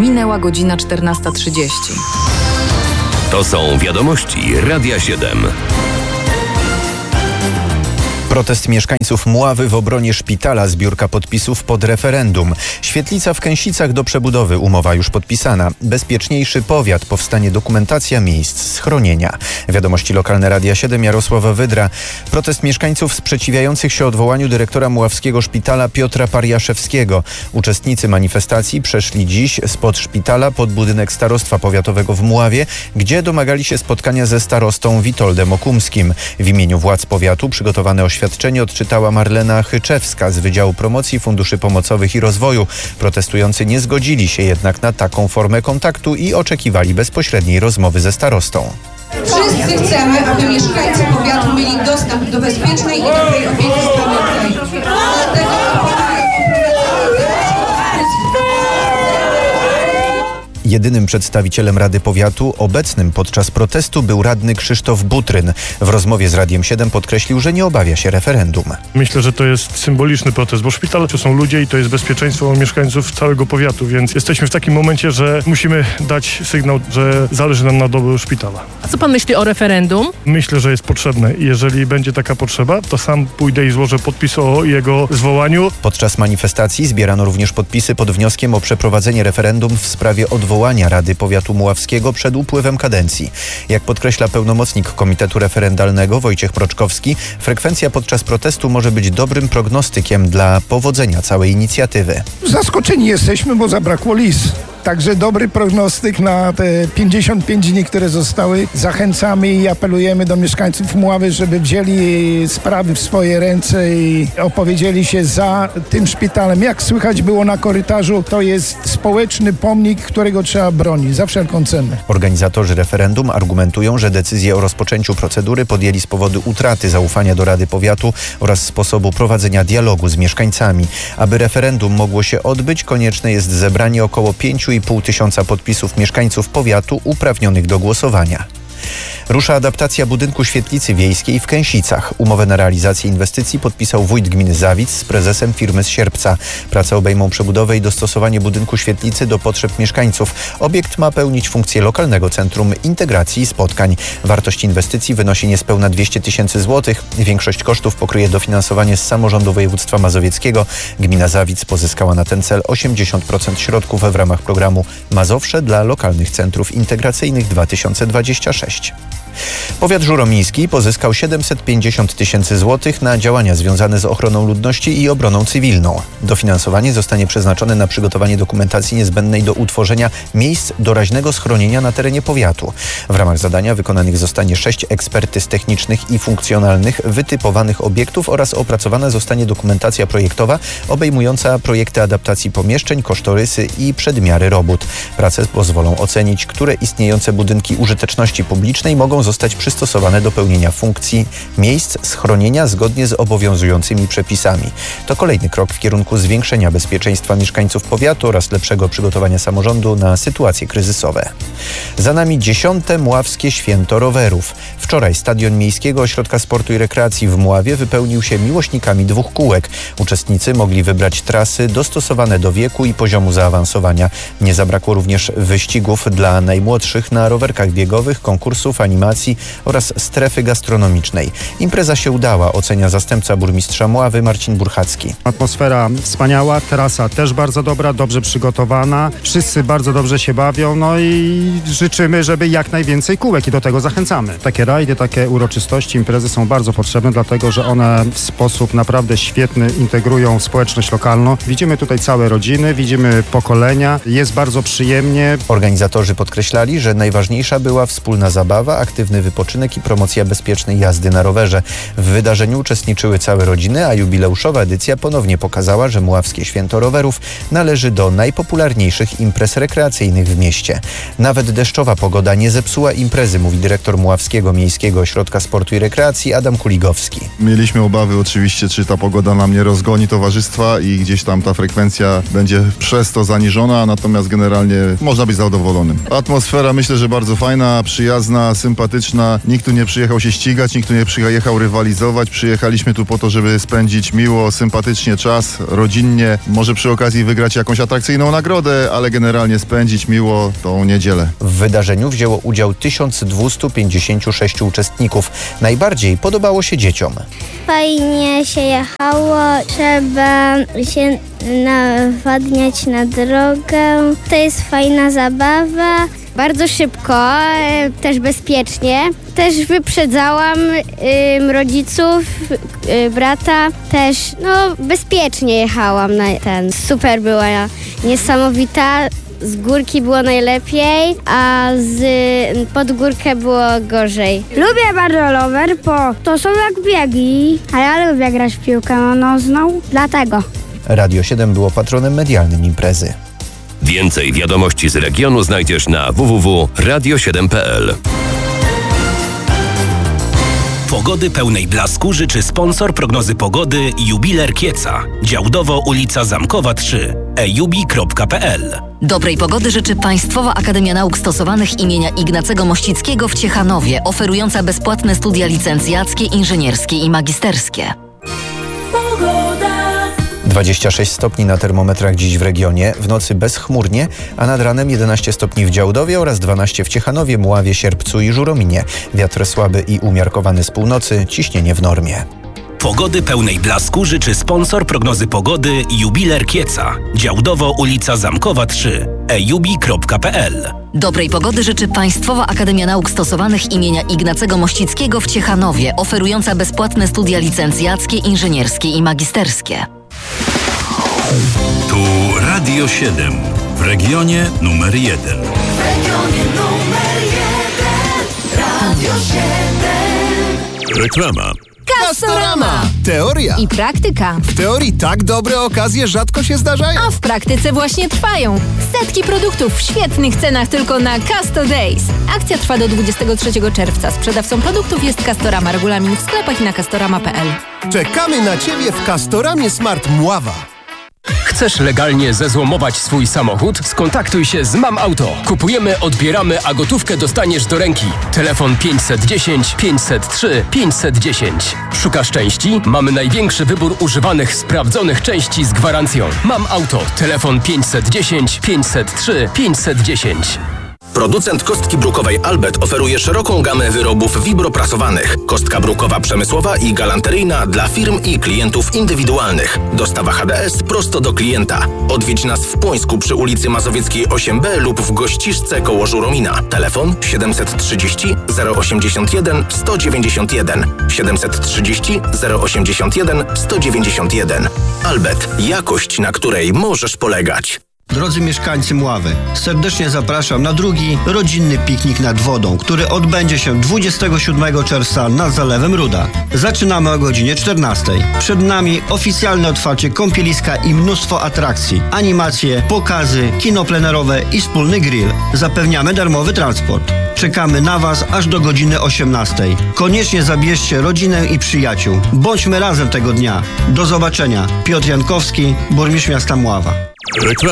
Minęła godzina 14:30. To są wiadomości Radia 7. Protest mieszkańców Mławy w obronie szpitala, zbiórka podpisów pod referendum. Świetlica w Kęsicach do przebudowy, umowa już podpisana. Bezpieczniejszy powiat, powstanie dokumentacja miejsc schronienia. Wiadomości lokalne Radia 7, Jarosława Wydra. Protest mieszkańców sprzeciwiających się odwołaniu dyrektora Mławskiego Szpitala Piotra Pariaszewskiego. Uczestnicy manifestacji przeszli dziś spod szpitala pod budynek Starostwa Powiatowego w Mławie, gdzie domagali się spotkania ze starostą Witoldem Okumskim. W imieniu władz powiatu przygotowane oświadczenie odczytała Marlena Chyczewska z Wydziału Promocji Funduszy Pomocowych i Rozwoju. Protestujący nie zgodzili się jednak na taką formę kontaktu i oczekiwali bezpośredniej rozmowy ze starostą. Wszyscy chcemy, aby mieszkańcy powiatu mieli dostęp do bezpiecznej i dobrej opieki zdrowotnej. Dlatego Jedynym przedstawicielem Rady Powiatu obecnym podczas protestu był radny Krzysztof Butryn. W rozmowie z Radiem 7 podkreślił, że nie obawia się referendum. Myślę, że to jest symboliczny protest, bo szpital to są ludzie i to jest bezpieczeństwo mieszkańców całego powiatu, więc jesteśmy w takim momencie, że musimy dać sygnał, że zależy nam na dobru szpitala. A co pan myśli o referendum? Myślę, że jest potrzebne i jeżeli będzie taka potrzeba, to sam pójdę i złożę podpis o jego zwołaniu. Podczas manifestacji zbierano również podpisy pod wnioskiem o przeprowadzenie referendum w sprawie odwołania Rady Powiatu Mławskiego przed upływem kadencji. Jak podkreśla pełnomocnik Komitetu Referendalnego Wojciech Proczkowski, frekwencja podczas protestu może być dobrym prognostykiem dla powodzenia całej inicjatywy. Zaskoczeni jesteśmy, bo zabrakło lis. Także dobry prognostyk na te 55 dni, które zostały. Zachęcamy i apelujemy do mieszkańców Mławy, żeby wzięli sprawy w swoje ręce i opowiedzieli się za tym szpitalem. Jak słychać było na korytarzu, to jest społeczny pomnik, którego trzeba bronić za wszelką cenę. Organizatorzy referendum argumentują, że decyzję o rozpoczęciu procedury podjęli z powodu utraty zaufania do Rady Powiatu oraz sposobu prowadzenia dialogu z mieszkańcami. Aby referendum mogło się odbyć, konieczne jest zebranie około 5,5 tysiąca podpisów mieszkańców powiatu uprawnionych do głosowania. Rusza adaptacja budynku świetlicy wiejskiej w Kęsicach. Umowę na realizację inwestycji podpisał wójt gminy Zawic z prezesem firmy z Sierpca. Prace obejmą przebudowę i dostosowanie budynku świetlicy do potrzeb mieszkańców. Obiekt ma pełnić funkcję lokalnego centrum integracji i spotkań. Wartość inwestycji wynosi niespełna 200 tysięcy złotych. Większość kosztów pokryje dofinansowanie z samorządu województwa mazowieckiego. Gmina Zawic pozyskała na ten cel 80% środków w ramach programu Mazowsze dla lokalnych centrów integracyjnych 2026. Powiat żuromiński pozyskał 750 tysięcy złotych na działania związane z ochroną ludności i obroną cywilną. Dofinansowanie zostanie przeznaczone na przygotowanie dokumentacji niezbędnej do utworzenia miejsc doraźnego schronienia na terenie powiatu. W ramach zadania wykonanych zostanie 6 ekspertyz technicznych i funkcjonalnych wytypowanych obiektów oraz opracowana zostanie dokumentacja projektowa obejmująca projekty adaptacji pomieszczeń, kosztorysy i przedmiary robót. Prace pozwolą ocenić, które istniejące budynki użyteczności publicznej mogą zostać przystosowane do pełnienia funkcji miejsc schronienia zgodnie z obowiązującymi przepisami. To kolejny krok w kierunku zwiększenia bezpieczeństwa mieszkańców powiatu oraz lepszego przygotowania samorządu na sytuacje kryzysowe. Za nami 10. Mławskie Święto Rowerów. Wczoraj stadion Miejskiego Ośrodka Sportu i Rekreacji w Mławie wypełnił się miłośnikami 2 kółek. Uczestnicy mogli wybrać trasy dostosowane do wieku i poziomu zaawansowania. Nie zabrakło również wyścigów dla najmłodszych na rowerkach biegowych, konkursów, animacji oraz strefy gastronomicznej. Impreza się udała, ocenia zastępca burmistrza Mławy Marcin Burchacki. Atmosfera wspaniała, trasa też bardzo dobra, dobrze przygotowana. Wszyscy bardzo dobrze się bawią, no i życzymy, żeby jak najwięcej kółek i do tego zachęcamy. Takie rajdy, takie uroczystości, imprezy są bardzo potrzebne, dlatego że one w sposób naprawdę świetny integrują społeczność lokalną. Widzimy tutaj całe rodziny, widzimy pokolenia, jest bardzo przyjemnie. Organizatorzy podkreślali, że najważniejsza była wspólna zabawa, aktywny wypoczynek i promocja bezpiecznej jazdy na rowerze. W wydarzeniu uczestniczyły całe rodziny, a jubileuszowa edycja ponownie pokazała, że Mławskie Święto Rowerów należy do najpopularniejszych imprez rekreacyjnych w mieście. Nawet deszczowa pogoda nie zepsuła imprezy, mówi dyrektor Mławskiego Miejskiego Ośrodka Sportu i Rekreacji Adam Kuligowski. Mieliśmy obawy oczywiście, czy ta pogoda nam nie rozgoni towarzystwa i gdzieś tam ta frekwencja będzie przez to zaniżona, natomiast generalnie można być zadowolonym. Atmosfera myślę, że bardzo fajna, przyjazna. przyjazna, sympatyczna. Nikt tu nie przyjechał się ścigać, nikt tu nie przyjechał rywalizować. Przyjechaliśmy tu po to, żeby spędzić miło, sympatycznie czas, rodzinnie. Może przy okazji wygrać jakąś atrakcyjną nagrodę, ale generalnie spędzić miło tą niedzielę. W wydarzeniu wzięło udział 1256 uczestników. Najbardziej podobało się dzieciom. Fajnie się jechało, trzeba się nawadniać na drogę. To jest fajna zabawa. Bardzo szybko, też bezpiecznie. Też wyprzedzałam rodziców, brata. Też bezpiecznie jechałam na ten. Super była, niesamowita. Z górki było najlepiej, a pod górkę było gorzej. Lubię bardzo rower, bo to są jak biegi, a ja lubię grać w piłkę nożną, dlatego. Radio 7 było patronem medialnym imprezy. Więcej wiadomości z regionu znajdziesz na www.radio7.pl. Pogody pełnej blasku życzy sponsor prognozy pogody Jubiler Kieca. Działdowo ulica Zamkowa 3. ejubi.pl. Dobrej pogody życzy Państwowa Akademia Nauk Stosowanych imienia Ignacego Mościckiego w Ciechanowie, oferująca bezpłatne studia licencjackie, inżynierskie i magisterskie. 26 stopni na termometrach dziś w regionie, w nocy bezchmurnie, a nad ranem 11 stopni w Działdowie oraz 12 w Ciechanowie, Mławie, Sierpcu i Żurominie. Wiatr słaby i umiarkowany z północy, ciśnienie w normie. Pogody pełnej blasku życzy sponsor prognozy pogody Jubiler Kieca. Działdowo ulica Zamkowa 3. ejubi.pl. Dobrej pogody życzy Państwowa Akademia Nauk Stosowanych imienia Ignacego Mościckiego w Ciechanowie, oferująca bezpłatne studia licencjackie, inżynierskie i magisterskie. Tu Radio 7 w regionie numer 1. W regionie numer 1 Radio 7. Reklama. Castorama! Teoria i praktyka. W teorii tak dobre okazje rzadko się zdarzają. A w praktyce właśnie trwają. Setki produktów w świetnych cenach tylko na Casto Days. Akcja trwa do 23 czerwca. Sprzedawcą produktów jest Castorama. Regulamin w sklepach i na castorama.pl. Czekamy na Ciebie w Castoramie Smart Mława. Chcesz legalnie zezłomować swój samochód? Skontaktuj się z Mam Auto. Kupujemy, odbieramy, a gotówkę dostaniesz do ręki. Telefon 510 503 510. Szukasz części? Mamy największy wybór używanych, sprawdzonych części z gwarancją. Mam Auto. Telefon 510 503 510. Producent kostki brukowej Albert oferuje szeroką gamę wyrobów wibroprasowanych. Kostka brukowa przemysłowa i galanteryjna dla firm i klientów indywidualnych. Dostawa HDS prosto do klienta. Odwiedź nas w Płońsku przy ulicy Mazowieckiej 8B lub w Gościszce koło Żuromina. Telefon 730 081 191 730 081 191. Albert. Jakość, na której możesz polegać. Drodzy mieszkańcy Mławy, serdecznie zapraszam na drugi rodzinny piknik nad wodą, który odbędzie się 27 czerwca nad Zalewem Ruda. Zaczynamy o godzinie 14. Przed nami oficjalne otwarcie kąpieliska i mnóstwo atrakcji, animacje, pokazy, kino plenerowe i wspólny grill. Zapewniamy darmowy transport. Czekamy na Was aż do godziny 18. Koniecznie zabierzcie rodzinę i przyjaciół. Bądźmy razem tego dnia. Do zobaczenia. Piotr Jankowski, burmistrz miasta Mława. Reklama.